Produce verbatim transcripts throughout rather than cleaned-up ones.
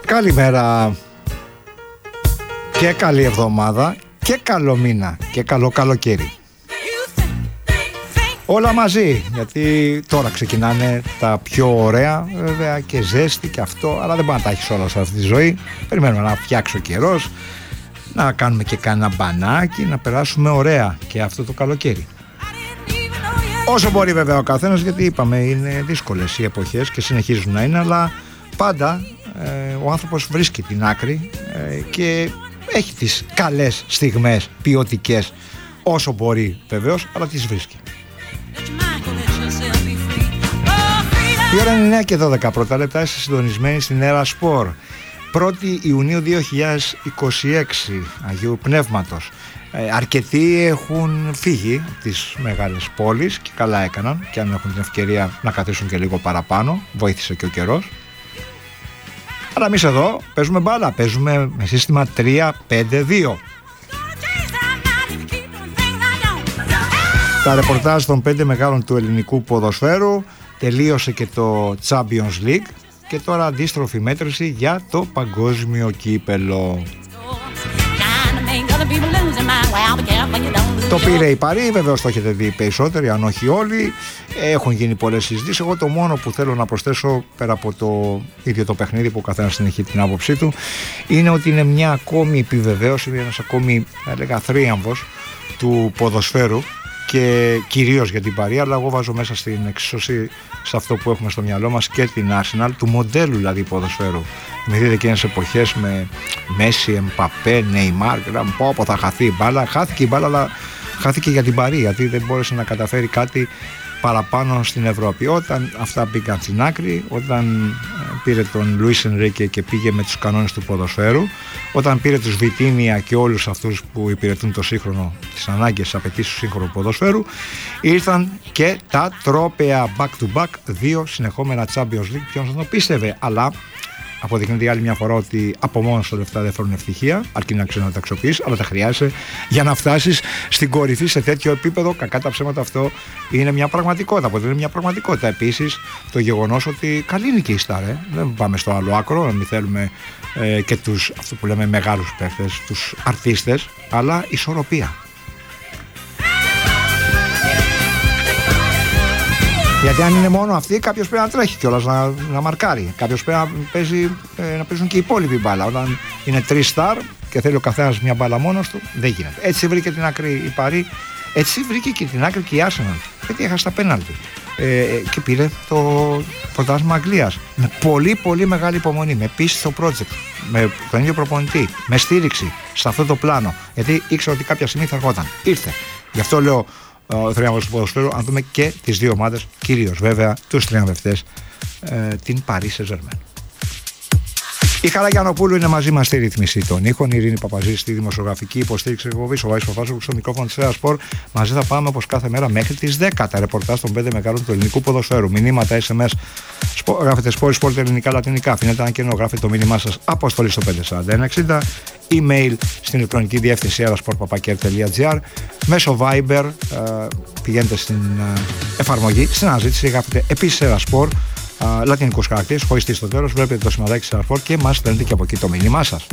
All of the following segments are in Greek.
Καλημέρα και καλή εβδομάδα και καλό μήνα και καλό καλοκαίρι. Όλα μαζί, γιατί τώρα ξεκινάνε τα πιο ωραία, βέβαια, και ζέστη και αυτό, αλλά δεν μπορεί να τα έχεις όλα σε αυτή τη ζωή. Περιμένουμε να φτιάξει ο καιρός, να κάνουμε και κανένα μπανάκι, να περάσουμε ωραία και αυτό το καλοκαίρι. Όσο μπορεί βέβαια ο καθένας, γιατί είπαμε είναι δύσκολες οι εποχές και συνεχίζουν να είναι, αλλά πάντα ε, ο άνθρωπος βρίσκει την άκρη ε, και έχει τις καλές στιγμές ποιοτικές, όσο μπορεί βεβαίως, αλλά τις βρίσκει. Η ώρα είναι εννιά και δώδεκα πρώτα λεπτά, είστε συντονισμένοι στην Έρα Σπορ. πρώτη Ιουνίου δύο χιλιάδες είκοσι έξι, Αγίου Πνεύματος. Ε, αρκετοί έχουν φύγει από τις μεγάλες πόλεις και καλά έκαναν, και αν έχουν την ευκαιρία να καθίσουν και λίγο παραπάνω, βοήθησε και ο καιρός. Αλλά εμείς εδώ παίζουμε μπάλα, παίζουμε με σύστημα τρία πέντε δύο. Τα ρεπορτάζ των πέντε μεγάλων του ελληνικού ποδοσφαίρου, τελείωσε και το Champions League και τώρα αντίστροφη μέτρηση για το παγκόσμιο κύπελο. Το πήρε η Παρί, βεβαίως το έχετε δει περισσότεροι, αν όχι όλοι. Έχουν γίνει πολλές συζητήσεις. Εγώ το μόνο που θέλω να προσθέσω, πέρα από το ίδιο το παιχνίδι που ο καθένας έχει την άποψή του, είναι ότι είναι μια ακόμη επιβεβαίωση, ένας ακόμη, θα έλεγα, θρίαμβος του ποδοσφαίρου, και κυρίως για την Παρί, αλλά εγώ βάζω μέσα στην εξίσωση, σε αυτό που έχουμε στο μυαλό μας, και την Arsenal, του μοντέλου δηλαδή ποδοσφαίρου. Με δείτε εκείνες εποχές με Μέση, Εμπαπέ, Νεϊμάρ, πω πω θα χαθεί η μπάλα. Χάθηκε η μπάλα, αλλά χάθηκε για την Παρί, γιατί δεν μπόρεσε να καταφέρει κάτι παραπάνω στην Ευρώπη. Όταν αυτά μπήκαν στην άκρη, όταν πήρε τον Λουίς Ενρίκε και πήγε με τους κανόνες του ποδοσφαίρου, όταν πήρε τους Βιτίνια και όλους αυτούς που υπηρετούν το σύγχρονο, τις ανάγκες, τις απαιτήσεις του σύγχρονου ποδοσφαίρου, ήρθαν και τα τρόπαια back to back, δύο συνεχόμενα Champions League. Ποιος θα το πίστευε, αλλά αποδεικνύεται άλλη μια φορά ότι από μόνο τα λεφτά δεν φέρουν ευτυχία, αρκεί να ξέρει να τα αξιοποιείς, αλλά τα χρειάζεσαι για να φτάσεις στην κορυφή σε τέτοιο επίπεδο. Κακά τα ψέματα, αυτό είναι μια πραγματικότητα. Αποτελεί μια πραγματικότητα. Επίσης, το γεγονός ότι καλή είναι και η Σταρ, ε. δεν πάμε στο άλλο άκρο, να μην θέλουμε ε, και τους, αυτό που λέμε, μεγάλους παίχτες, τους αρτίστες, αλλά ισορροπία. Γιατί αν είναι μόνο αυτοί, κάποιος πρέπει να τρέχει κιόλας, να, να μαρκάρει. Κάποιος πρέπει να, παίζει, ε, να παίζουν και οι υπόλοιποι μπάλα. Όταν είναι τρεις στάρ και θέλει ο καθένας μια μπάλα μόνος του, δεν γίνεται. Έτσι βρήκε την άκρη η Παρί, έτσι βρήκε και την άκρη και η Arsenal. Γιατί έχασε τα πέναλτι. Ε, και πήρε το πρωτάθλημα Αγγλίας. Με πολύ πολύ μεγάλη υπομονή, με πίστη στο project, με τον ίδιο προπονητή, με στήριξη σε αυτό το πλάνο. Γιατί ήξερα ότι κάποια στιγμή θα ερχόταν. Ήρθε. Γι' αυτό λέω. Ο θρίαμβος του ποδοσφαίρου, αν δούμε και τις δύο ομάδες, κυρίως βέβαια τους θριαμβευτές, ε, την Paris Saint-Germain. Η Χαρά Γιαννοπούλου είναι μαζί μας στη ρύθμιση των ήχων, η Ειρήνη Παπαζή στη δημοσιογραφική υποστήριξη εκπομπής, ο Βάης Παπάζογλου στο μικρόφωνο της Έρα Σπορ. Μαζί θα πάμε όπως κάθε μέρα μέχρι τις δέκα. Τα ρεπορτάζ των πέντε μεγάλων του ελληνικού ποδοσφαίρου. Μηνύματα, ες εμ ες, γράφετε σπορ, σπορ ελληνικά, λατινικά. Αφήνετε ένα κενό, γράφετε το μήνυμά σας, αποστολή στο πέντε σαράντα ένα εξήντα. Email στην ηλεκτρονική διεύθυνση erasport παπάκια τελεία τζι άρ. Μέσω Viber ε, πηγαίνετε στην ε, εφαρμογή, στην αναζήτηση, γράφετε επίσης Έρα Σπορ, ε, λατινικούς χαρακτήρες, χωρίς τι στο τέλος, βλέπετε το σημαδάκι της Έρα Σπορ και μας στέλνετε και από εκεί το μήνυμά σας.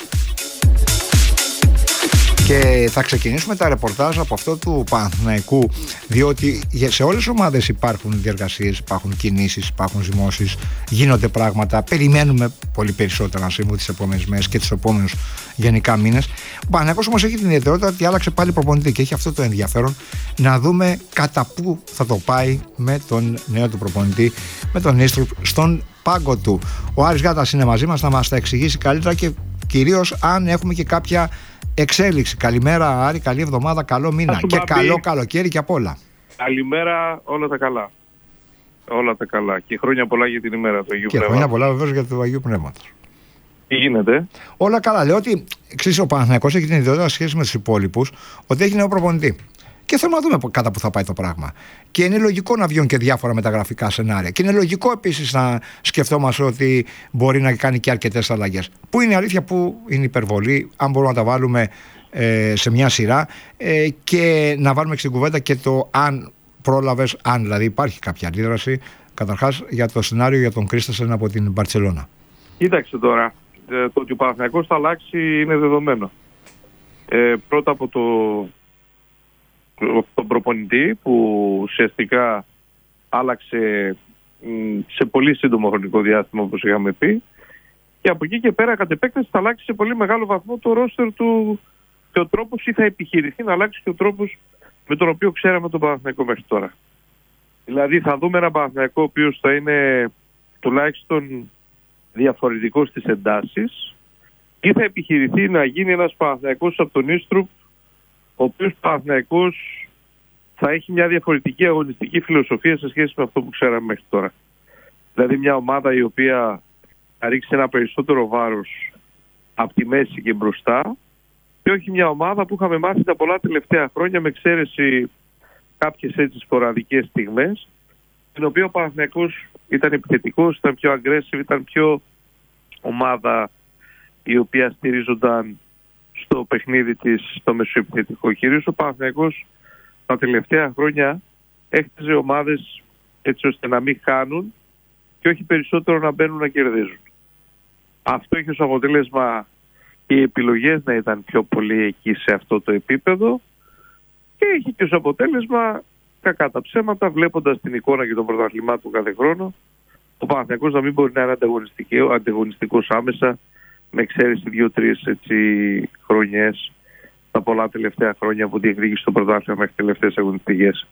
Και θα ξεκινήσουμε τα ρεπορτάζ από αυτό του Παναθηναϊκού, διότι σε όλες τις ομάδες υπάρχουν διεργασίες, υπάρχουν κινήσεις, υπάρχουν ζυμώσεις, γίνονται πράγματα. Περιμένουμε πολύ περισσότερα να συμβούν τις επόμενες μέρες και τις επόμενους γενικά μήνες. Ο Παναθηναϊκός όμως έχει την ιδιαιτερότητα ότι άλλαξε πάλι προπονητή και έχει αυτό το ενδιαφέρον να δούμε κατά πού θα το πάει με τον νέο του προπονητή, με τον Νίστρου, στον πάγκο του. Ο Άρης Γάτας είναι μαζί μας, θα μας τα εξηγήσει καλύτερα και κυρίως αν έχουμε και κάποια εξέλιξη. Καλημέρα Άρη, καλή εβδομάδα, καλό μήνα και παπί. Καλό καλοκαίρι και απ' όλα. Καλημέρα, όλα τα καλά. Όλα τα καλά και χρόνια πολλά για την ημέρα του Αγίου Πνεύματος. Και χρόνια πολλά βεβαίως για το Αγίου Πνεύματος. Τι γίνεται? Όλα καλά. Λέω ότι ξέρεις, ο Παναθηναϊκός έχει την ιδιότητα σχέση με τους υπόλοιπους ότι έχει νέο προπονητή. Και θέλουμε να δούμε κατά που θα πάει το πράγμα. Και είναι λογικό να βγουν και διάφορα μεταγραφικά σενάρια. Και είναι λογικό επίσης να σκεφτόμαστε ότι μπορεί να κάνει και αρκετές αλλαγές. Πού είναι η αλήθεια, πού είναι υπερβολή, αν μπορούμε να τα βάλουμε ε, σε μια σειρά ε, και να βάλουμε στην κουβέντα και το αν πρόλαβες, αν δηλαδή υπάρχει κάποια αντίδραση, καταρχάς για το σενάριο για τον Κρίστενσεν από την Μπαρτσελώνα. Κοίταξε τώρα. ε, το ότι ο Παναθηναϊκός θα αλλάξει είναι δεδομένο. Ε, πρώτα από το, τον προπονητή που ουσιαστικά άλλαξε μ, σε πολύ σύντομο χρονικό διάστημα, όπως είχαμε πει, και από εκεί και πέρα κατ' επέκταση θα αλλάξει σε πολύ μεγάλο βαθμό το ρόστερ του και ο τρόπος, ή θα επιχειρηθεί να αλλάξει και ο τρόπος με τον οποίο ξέραμε τον Παναθηναϊκό μέχρι τώρα. Δηλαδή θα δούμε ένα Παναθηναϊκό ο οποίος θα είναι τουλάχιστον διαφορετικός στις εντάσεις, ή θα επιχειρηθεί να γίνει ένας Παναθηναϊκός από τον Ίστρουπ, ο οποίος Παναθηναϊκός θα έχει μια διαφορετική αγωνιστική φιλοσοφία σε σχέση με αυτό που ξέραμε μέχρι τώρα. Δηλαδή μια ομάδα η οποία θα ρίξει ένα περισσότερο βάρος από τη μέση και μπροστά, και όχι μια ομάδα που είχαμε μάθει τα πολλά τελευταία χρόνια, με εξαίρεση κάποιες έτσι σποραδικές στιγμές, στην οποία ο Παναθηναϊκός ήταν επιθετικός, ήταν πιο aggressive, ήταν πιο ομάδα η οποία στηρίζονταν στο παιχνίδι της, στο μεσοεπιθετικό. Κυρίως ο Παναθηναϊκός τα τελευταία χρόνια έχτιζε ομάδες έτσι ώστε να μην χάνουν και όχι περισσότερο να μπαίνουν να κερδίζουν. Αυτό είχε ως αποτέλεσμα και οι επιλογές να ήταν πιο πολύ εκεί σε αυτό το επίπεδο, και είχε και ως αποτέλεσμα, κακά τα ψέματα, βλέποντας την εικόνα και των πρωταθλημάτων κάθε χρόνο, ο Παναθηναϊκός να μην μπορεί να είναι ανταγωνιστικός άμεσα, με εξαίρεση δύο-τρεις χρονιές τα πολλά τελευταία χρόνια που διεκδίκησε το πρωτάθλημα μέχρι τελευταίες αγωνιστικές.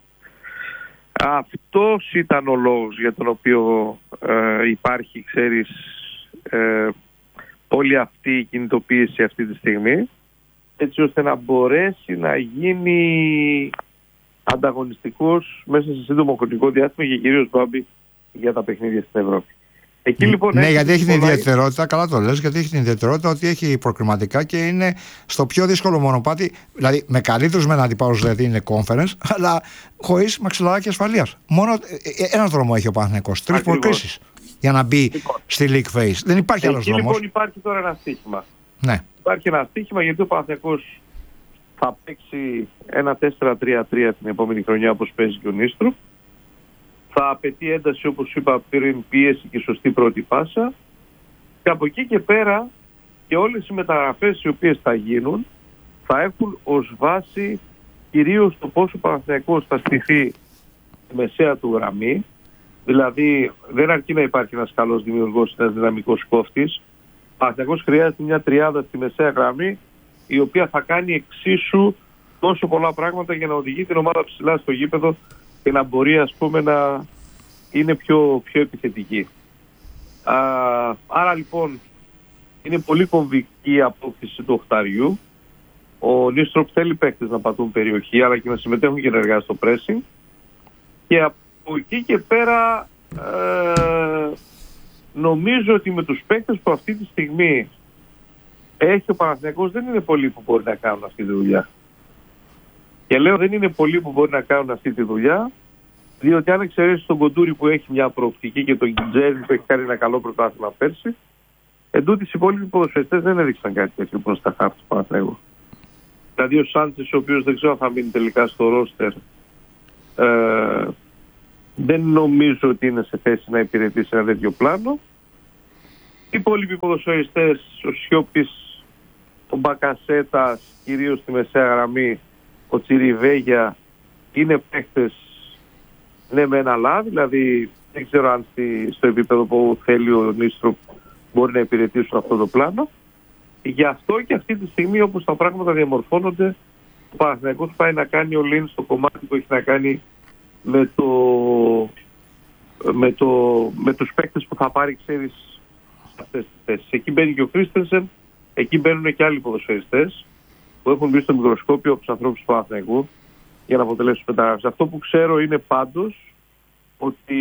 Αυτός ήταν ο λόγος για τον οποίο ε, υπάρχει, ξέρεις, ε, όλη αυτή η κινητοποίηση αυτή τη στιγμή, έτσι ώστε να μπορέσει να γίνει ανταγωνιστικός μέσα σε σύντομο χρονικό διάστημα και κυρίως, Μπάμπη, για τα παιχνίδια στην Ευρώπη. Εκεί, λοιπόν, ναι, έχει γιατί έχει την πολλά... ιδιαιτερότητα, καλά το λες, γιατί έχει την ιδιαιτερότητα ότι έχει προκριματικά και είναι στο πιο δύσκολο μονοπάτι, δηλαδή με καλύτερους μεν αντιπάλους, δηλαδή είναι conference, αλλά χωρίς μαξιλαράκι ασφαλείας. Μόνο ένας δρόμο έχει ο Παναθηναϊκός, τρεις προκρίσεις για να μπει λοιπόν στη League Phase. Δεν υπάρχει άλλος δρόμος. Λοιπόν, υπάρχει τώρα ένα στοίχημα. Ναι. Υπάρχει ένα στοίχημα γιατί ο Παναθηναϊκός θα παίξει ένα τέσσερα τρία τρία την επόμενη χρονιά, όπως παίζει και ο Νίστρου. Θα απαιτεί ένταση, όπως είπα πριν, πίεση και σωστή πρώτη πάσα. Και από εκεί και πέρα και όλες οι μεταγραφές οι οποίες θα γίνουν θα έχουν ως βάση κυρίως το πόσο ο Παναθηναϊκός θα στηθεί στη μεσαία του γραμμή. Δηλαδή δεν αρκεί να υπάρχει ένας καλός δημιουργός, ένας δυναμικός κόφτης. Ο Παναθηναϊκός χρειάζεται μια τριάδα στη μεσαία γραμμή, η οποία θα κάνει εξίσου τόσο πολλά πράγματα για να οδηγεί την ομάδα ψηλά στο γήπεδο και να μπορεί, ας πούμε, να είναι πιο, πιο επιθετική. Α, άρα λοιπόν είναι πολύ κομβική η απόκτηση του οχταριού. Ο Νίστροπ θέλει παίκτες να πατούν περιοχή, αλλά και να συμμετέχουν και ενεργά στο pressing. Και από εκεί και πέρα ε, νομίζω ότι με τους παίκτες που αυτή τη στιγμή έχει ο Παναθηναϊκός δεν είναι πολλοί που μπορεί να κάνουν αυτή τη δουλειά. Και λέω δεν είναι πολλοί που μπορεί να κάνουν αυτή τη δουλειά, διότι αν εξαιρέσει τον Κοντούρη που έχει μια προοπτική και τον Κιτζέρι που έχει κάνει ένα καλό πρωτάθλημα πέρσι, εν τούτοις οι υπόλοιποι ποδοσφαιριστές δεν έδειξαν κάτι τέτοιο προς τα χάρτη του Παναθηναϊκού. Δηλαδή ο Σάντσες, ο οποίος δεν ξέρω αν θα μείνει τελικά στο ρόστερ, ε, δεν νομίζω ότι είναι σε θέση να υπηρετήσει ένα τέτοιο πλάνο. Οι υπόλοιποι ποδοσφαιριστές, ο Σιώπης, ο Μπακασέτας, κυρίως στη μεσαία γραμμή, ο Τσιριβέγια, είναι παίκτες ναι με ένα αλλά, δηλαδή δεν ξέρω αν στη, στο επίπεδο που θέλει ο Νίστροπ μπορεί να υπηρετήσουν αυτό το πλάνο. Γι' αυτό και αυτή τη στιγμή, όπως τα πράγματα διαμορφώνονται, ο Παναθηναϊκός πάει να κάνει ο Λίν στο κομμάτι που έχει να κάνει με, το, με, το, με τους παίκτες που θα πάρει, ξέρεις, σε αυτές τις θέσεις. Εκεί μπαίνει και ο Κρίστενσεν, εκεί μπαίνουν και άλλοι ποδοσφαιριστές που έχουν μπει στο μικροσκόπιο από τους ανθρώπους του Παναθηναϊκού για να αποτελέσουν μεταγραφές. Αυτό που ξέρω είναι πάντως ότι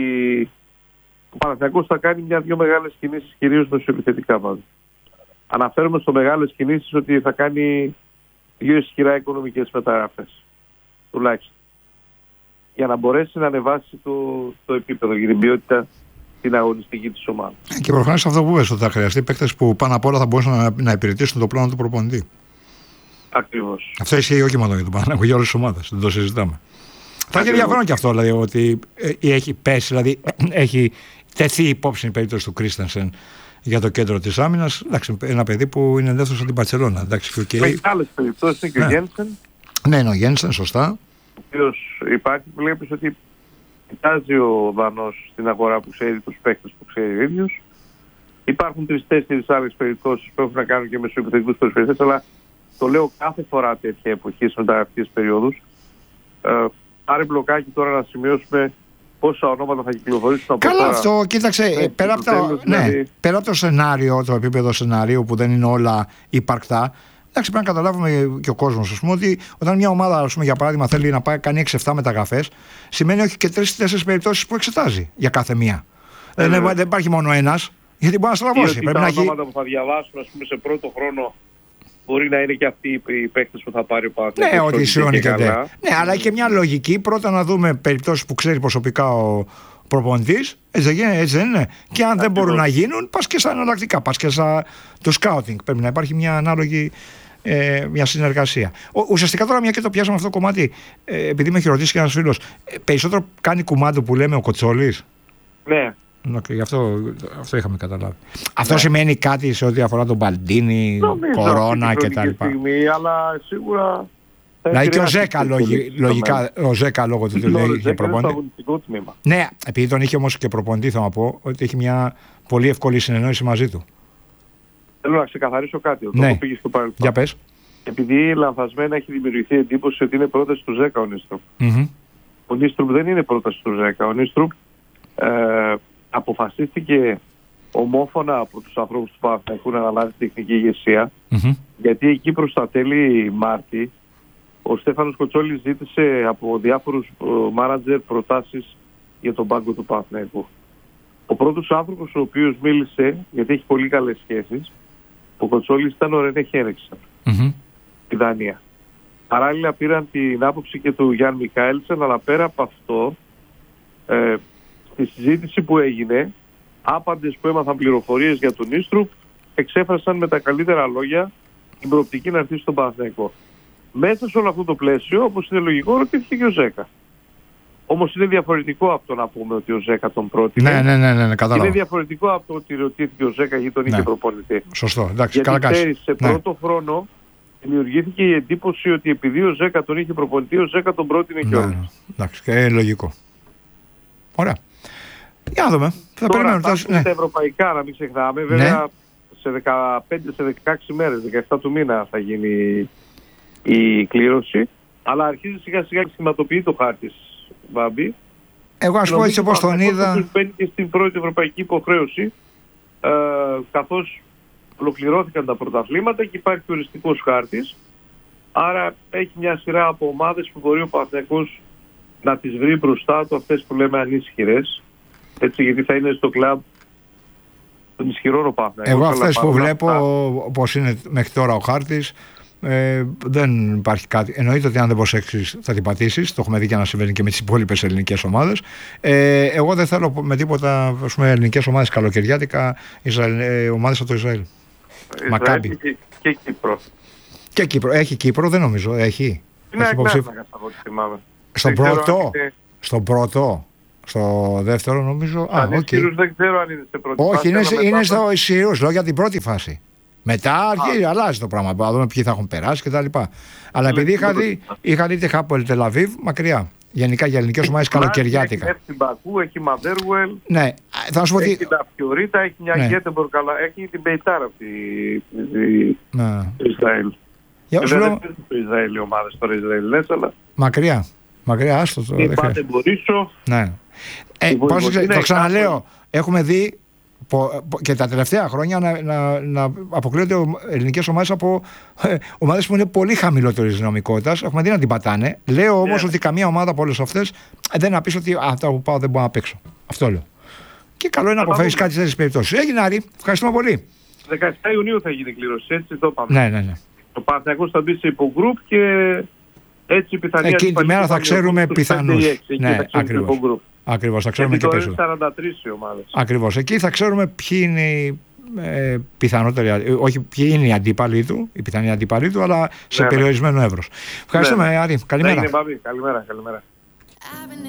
ο Παναθηναϊκός θα κάνει μια-δυο μεγάλες κινήσεις, κυρίως μεσοεπιθετικά πάντα. Αναφέρομαι στο μεγάλες κινήσεις ότι θα κάνει δύο ισχυρά οικονομικές μεταγραφές, τουλάχιστον, για να μπορέσει να ανεβάσει το, το επίπεδο και την ποιότητα την αγωνιστική της ομάδας. Και προφανώς αυτό που είπες, ότι θα χρειαστεί παίκτες που πάνω απ' όλα θα μπορούσαν να, να υπηρετήσουν το πλάνο του προπονητή. Ακριβώς. Αυτό ισχύει όχι μόνο για τον Παναθηναϊκό, για όλες τις ομάδες. Δεν το συζητάμε. Θα έχει ενδιαφέρον και αυτό, δηλαδή, ότι έχει πέσει, δηλαδή έχει τεθεί υπόψη η περίπτωση του Κρίστενσεν για το κέντρο της άμυνας. Εντάξει, ένα παιδί που είναι δεύτερος από την Μπαρσελόνα. Έχει άλλες περιπτώσεις, είναι και ο Γένσεν. Ναι, είναι ο Γένσεν, σωστά. Ο οποίος υπάρχει, βλέπεις ότι κοιτάζει ο Δανός στην αγορά που ξέρει τους παίκτες που ξέρει ο ίδιος. Υπάρχουν τρεις-τέσσερις άλλες περιπτώσεις που έχουν να κάνουν και με τους επιθετικούς προσφυγές, αλλά το λέω κάθε φορά τέτοια εποχή σε μεταγραφικές περιόδους. Ε, Άρη Μπλοκάκη, τώρα να σημειώσουμε πόσα ονόματα θα κυκλοφορήσουν από Καλά, τώρα. αυτό, κοίταξε, Ναι, πέρα, από το, τέλος, ναι, δηλαδή... πέρα από το σενάριο, το επίπεδο σενάριου που δεν είναι όλα υπαρκτά, εντάξει, πρέπει να καταλάβουμε και ο κόσμος, ας πούμε, ότι όταν μια ομάδα, ας πούμε, για παράδειγμα, θέλει να πάει, κάνει έξι εφτά μεταγραφές, σημαίνει όχι και τρεις-τέσσερις περιπτώσεις που εξετάζει για κάθε μία. Ε, δεν, δεν υπάρχει μόνο ένας, γιατί μπορεί να στραβώσει. Πρέπει τα ονόματα που θα διαβάσουν, ας πούμε, σε πρώτο χρόνο. Μπορεί να είναι και αυτοί οι παίκτες που θα πάρει ο Παναθηναϊκός. Ναι, ότι ισιώνεται. Ναι, αλλά έχει και μια λογική. Πρώτα να δούμε περιπτώσεις που ξέρει προσωπικά ο προπονητής. Έτσι δεν, έτσι δεν είναι. Και αν δεν μπορούν να γίνουν, πας και στα εναλλακτικά. Πας και στα το scouting. Πρέπει να υπάρχει μια ανάλογη ε, μια συνεργασία. Ο, ουσιαστικά τώρα, μια και το πιάσαμε αυτό το κομμάτι, ε, επειδή με έχει ρωτήσει και ένας φίλος, ε, περισσότερο κάνει κουμάντο που λέμε ο Κοτσόλης. Ναι. Γι' αυτό, αυτό είχαμε καταλάβει. Ναι. Αυτό σημαίνει κάτι σε ό,τι αφορά τον Μπαλντίνι, Κορώνα κτλ. Αλλά σίγουρα. Δηλαδή και ο Ζέκα, λογικά, ο Ζέκα λόγω του ότι είχε προπονητή. Ναι, επειδή τον είχε όμως και προπονητή, θα πω ότι έχει μια πολύ εύκολη συνεννόηση μαζί του. Θέλω να ξεκαθαρίσω κάτι. Ναι. Το πήγε στο παρελθόν. Για πες. Επειδή λανθασμένα έχει δημιουργηθεί εντύπωση ότι είναι πρόταση του Ζέκα ο Νίστρουπ. Mm-hmm. Ο Νίστρουπ δεν είναι πρόταση του Ζέκα. Ο Νίστρουπ ε, αποφασίστηκε ομόφωνα από τους ανθρώπους του Παναθηναϊκού να αναλάβει τεχνική ηγεσία, mm-hmm. γιατί εκεί προς τα τέλη Μάρτη ο Στέφανος Κοτσόλης ζήτησε από διάφορους μάνατζερ προτάσεις για τον πάγκο του Παναθηναϊκού. Ο πρώτος άνθρωπος ο οποίος μίλησε, γιατί έχει πολύ καλές σχέσεις, ο Κοτσόλης ήταν ο Ρενέ Χένριξεν, mm-hmm. στη Δανία. Παράλληλα πήραν την άποψη και του Γιάννη Μικάελσεν, αλλά πέρα από αυτό, ε, στη συζήτηση που έγινε, άπαντες που έμαθαν πληροφορίες για τον Νίστρουπ εξέφρασαν με τα καλύτερα λόγια την προοπτική να έρθει στον Παναθηναϊκό. Μέσα σε όλο αυτό το πλαίσιο, όπως είναι λογικό, ρωτήθηκε και ο Ζέκα. Όμως είναι διαφορετικό από το να πούμε ότι ο Ζέκα τον πρότεινε. Ναι, ναι, ναι, ναι, ναι, κατάλαβα. Είναι διαφορετικό από το ότι ρωτήθηκε ο Ζέκα γιατί τον ναι. είχε προπονητή. Σωστό, εντάξει, γιατί καλά ξέρεις, σε ναι. πρώτο χρόνο δημιουργήθηκε η εντύπωση ότι επειδή ο Ζέκα τον είχε προπονητή, ο Ζέκα τον πρότεινε κιόλας. Ναι, εντάξει, και λογικό. Ωραία. Για να δούμε. Θα Τώρα περιμένουμε. Θα ναι. τα ευρωπαϊκά, να μην ξεχνάμε. Βέβαια, ναι. σε δεκαπέντε σε δεκαέξι μέρες, δεκαεπτά του μήνα θα γίνει η κλήρωση. Αλλά αρχίζει σιγά σιγά να σχηματοποιεί το χάρτη, Βάμπη. Εγώ ας πω έτσι όπως τον είδα. Μπαίνει και στην πρώτη ευρωπαϊκή υποχρέωση, ε, καθώς ολοκληρώθηκαν τα πρωταθλήματα και υπάρχει οριστικός χάρτης. Άρα έχει μια σειρά από ομάδες που μπορεί ο Παναθηναϊκός να τις βρει μπροστά του, αυτές που λέμε ανίσχυρες. Έτσι, γιατί θα είναι στο κλαμπ των ισχυρών ο Παναθηναϊκός. Εγώ αυτές που βλέπω, όπως είναι μέχρι τώρα ο χάρτης, ε, δεν υπάρχει κάτι. Εννοείται ότι αν δεν προσέξεις θα την πατήσεις. Το έχουμε δει και να συμβαίνει και με τις υπόλοιπες ελληνικές ομάδες. Ε, εγώ δεν θέλω με τίποτα, ας πούμε, ελληνικές ομάδες καλοκαιριάτικα, Ισραήλ, ε, ομάδες από το Ισραήλ. Μακάμπι. Και, και Κύπρο. Και Κύπρο. Έχει Κύπρο, δεν νομίζω. Έχει. Είναι Αγνάρνακα από ό,τι θυμάμαι. Στον πρώτο. Είναι... Στον πρώτο. Στο δεύτερο νομίζω. Α, okay. Ισχυρούς δεν ξέρω αν είναι σε πρώτη Όχι, φάση. Όχι, είναι, είναι στο Ισχυρούς. Λέω για την πρώτη φάση. Μετά αρχίζει, αλλάζει το πράγμα. Να δούμε ποιοι θα έχουν περάσει κτλ. Αλλά επειδή είχα δει, είχα δει τη Χάπολ Τελαβίβ μακριά. Γενικά για ελληνικές ομάδες καλοκαιριάτικα. Έχει την Μπακού, έχει Μαδέρουελ. Ναι, θα σου πω έχει την Αφιωρίτα, έχει μια ναι. Γκέτεμπορ καλά. Έχει την Μπεϊτάρα από το Ισραήλ. Για δεν είναι το Ισραήλ οι ομάδες τώρα Ισραηλινές, αλλά. Μακριά. Μακριά, άστο το. Η Πάτε Μπορίσο. Ναι. Ε, πώς, το ξαναλέω, έχουμε δει και τα τελευταία χρόνια να, να, να αποκλείονται ελληνικές ομάδες από ε, ομάδες που είναι πολύ χαμηλότερης δυναμικότητας. Έχουμε δει να την πατάνε. Λέω όμως yeah. ότι καμία ομάδα από όλες αυτές δεν να πεις ότι αυτά που πάω δεν μπορώ να παίξω. Αυτό λέω. Και καλό είναι να αποφεύγεις κάτι σε τέτοιες περιπτώσεις. Έγινε, Άρη. Ευχαριστούμε πολύ. δεκαεπτά Ιουνίου θα γίνει η κλήρωση. Έτσι το είπαμε. Ναι, ναι, ναι. Το Παναθηναϊκός θα μπει σε υπογκρουπ και έτσι πιθανή. Εκείνη τη μέρα θα ξέρουμε πιθανούς. Ναι, ακριβώς. Ακριβώς, θα ξέρουμε και πίσω. σαράντα τρεις οι ομάδες. Ακριβώς. Εκεί θα ξέρουμε ποιοι είναι οι ε, πιθανότεροι, όχι ποιοι είναι οι αντίπαλοι του, οι πιθανοί αντίπαλοι του, αλλά σε ναι, περιορισμένο εύρος. Ευχαριστούμε, ναι. Άρη. Καλημέρα. Ναι, καλημέρα, καλημέρα.